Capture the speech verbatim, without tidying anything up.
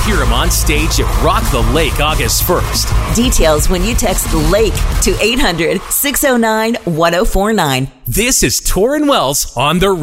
hear him on stage at Rock the Lake August first. Details when you text LAKE to eight hundred, six oh nine, one oh four nine. This is Torrin Wells on the